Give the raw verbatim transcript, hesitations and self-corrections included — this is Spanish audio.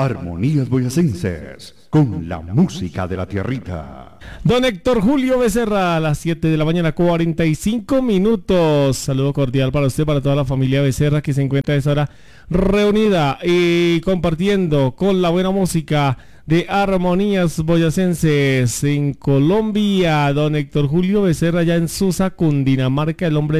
Armonías Boyacenses, con la música de la tierrita. Don Héctor Julio Becerra, a las siete de la mañana, cuarenta y cinco minutos. Saludo cordial para usted, para toda la familia Becerra que se encuentra a esa hora reunida y compartiendo con la buena música de Armonías Boyacenses en Colombia. Don Héctor Julio Becerra, ya en Susa, Cundinamarca, el hombre